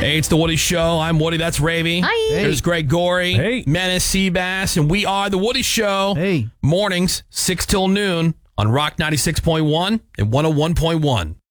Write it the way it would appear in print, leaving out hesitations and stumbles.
Hey, it's the Woody Show. I'm Woody. That's Ravy. Hi. There's Greg Gorey. Hey. Menace Seabass. And we are the Woody Show. Hey. Mornings, 6 till noon on Rock 96.1 and 101.1.